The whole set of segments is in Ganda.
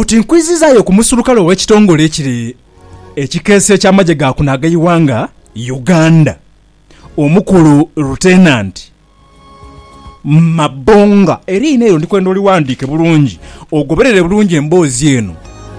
Buti nkwizizayo ku musulukalo w'ekitongole ekiri ekikeese ky'amagye ga kunagayiwanga Uganda omukulu Lieutenant Mabonga erina eyo ndikwenda oliwandiike bulungi ogoberere bulungi emboozi eno.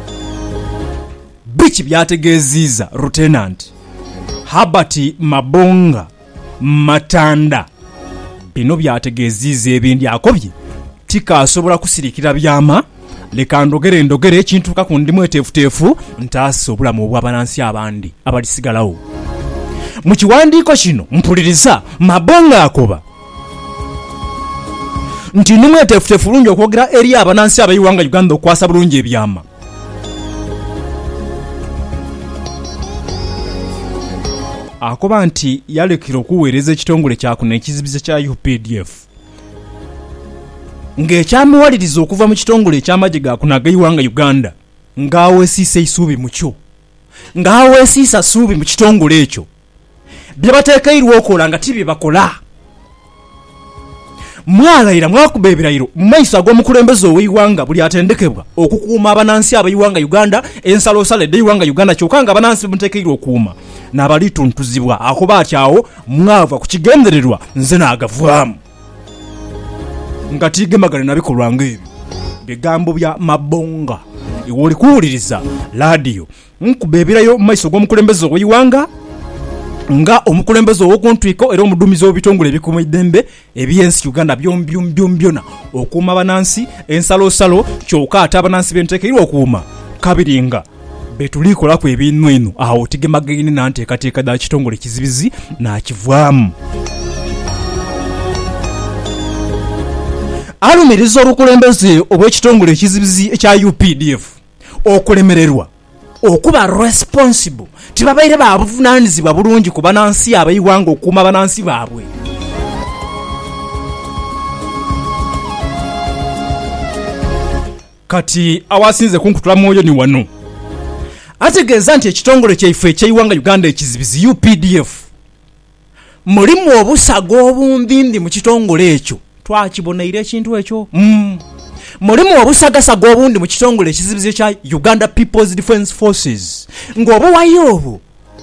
Biki byategeeziza Lieutenant Herbert Mabonga Matanda bino byategeeziza ebindi akobye tikaasobola kusirikira byama leka ndogere ekintuuka ku ndimu eteefuteefu ntaasa obulamu obw'abanansi abandi abalisigalawo. Mu kiwandiiko kino mpuliriza Mabonga akoba nti ndimu eteefuteefu bulungi okwogera eri abanansi abayiwanga Uganda okwasa bulungi ebyama. Akoba nti yalekera okuweereza ekitongole kyakuna ekizibize kya UPDF ng'ekyamuwaliriza okuva mu kitongole eky'amagye ga kunagayiwanga Uganda ng'aweesiisa isuubi mu kyo ng'aweesiisa suubi mu kitongole ekyo bye bateekeirwa okola nga tibye bakola. Mwalayira mwakuba ebirayiro mu maiso ag'omukulembeze ow'eiwanga buli atendekebwa okukuuma abanansi abayiwanga Uganda ensaloosala eddayiwanga Uganda kyokka nga abanansi bamuteekeirwa okuuma n'abalituntuzibwa akoba atyawo mwava ku kigendererwa nze n'agavaamu nga tigemagane nabikolwa ng'ebyo. Bigambo bya Mabonga iwoli kuwuliriza laadiyo nkuba ebirayo mu maiso g'omukulembeze ow'eiwanga nga omukulembeze ow'okuntwiko era omuduumizi w'ebitongole ebikuuma eddembe ebyensi Uganda byona okuuma abanansi ensaloosalo kyokka ate abanansi benteekeirwa okuuma kabiringa betulikola ebintu eno awo tigemagane nanteekateeka ddala kitongole kizibizi n'akivaamu. Alumiriza olukulembeze obw'ekitongole ekizibizi ekya UPDF okulemererwa okuba responsible tibabaire babuvunaanyizibwa bulungi ku banansi abayiwanga okuuma abanansi baabwe. Kati awasinze kunkutula mwoyo ni wano ategeeza nti ekitongole kyaife ekyeyiwanga Uganda ekizibizi UPDF mulimu obusago obumbindi mu kitongole ekyo. Twakibonaire ekintu ekyo mulimu obusagasaga obundi mu kitongole ekizibizi ekya Uganda People's Defence Forces ng'obuwayo obwo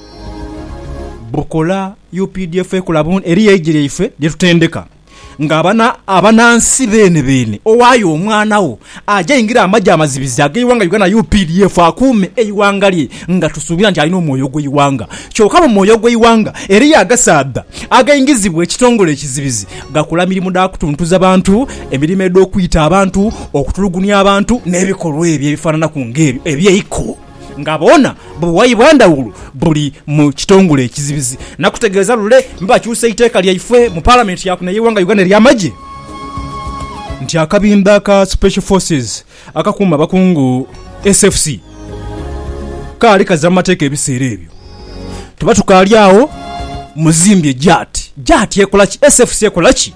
bukola UPDF ekola eri yeigire ife lyetutendeka ng'abana abanansi bene owaayo omwana wo ajayingira amajja amazibizi ag'eiwanga Uganda UPDF akuume eiwanga lye nga tusuubira nti alina omwoyo gw'eiwanga kyokka mu mwoyo gw'eiwanga eri agasaada agayingizibwa ekitongole ekizibizi gakola mirimu d'akutuntuza abantu emirimu ed'okuyita abantu okutulugunya abantu n'ebikolwa ebyo ebifaanana ku ng'ebyo eby'eiko ngabona buwayi bwandawulu buli mu kitongole ekizibizi. Nakutegeeza lule mbakyusa iteeka lyaife mu parliament yakuna yiwanga Uganda ery'amagye nti akabinda ka special forces akakuuma bakungu SFC kaali kazamateeka ebiseera ebyo tuba tukaali awo muzimbye jati ekola ki SFC ekola ki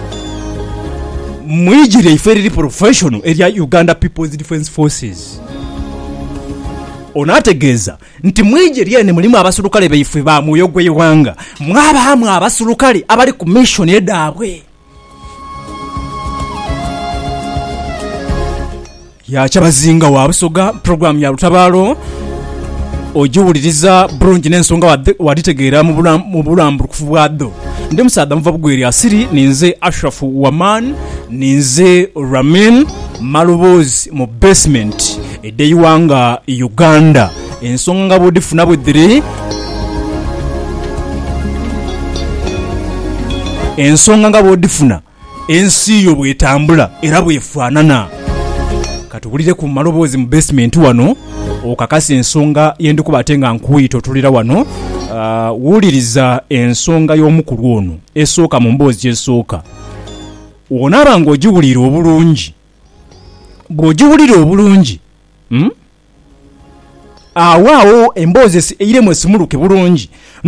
mwijire ife eriri professional erya Uganda People's Defence Forces. Onategeeza nti mwije lyene mulimu abasulukale baife ba mwoyo gw'eiwanga mwabaamu abasulukale abali ku mission edaabwe yakyabazinga wabusoga program ya lutabaalo ojiwuliriza bulungi n'ensonga waditegeera mu bulambukufu bwaddo. Ndi musaada muva bugweri asiri ninze Ashraf Waman ninze Ramin Malubozi mu basement eddayiwanga Uganda ensonga bwodifuna bwediri ensonga nga bwodifuna ensi yo bwetambula era bwefaanana. Katubulire ku Malubozi mu basement wano okakasi ensonga yendikuba ate nga nkuyita otulira wano wuliriza ensonga y'omukulu ono esooka mu mboozi esooka wonaba ng'ogiwulira obulungi bw'ogiwulira obulungi awaawo emboozi eyiremu esimuluke bulungi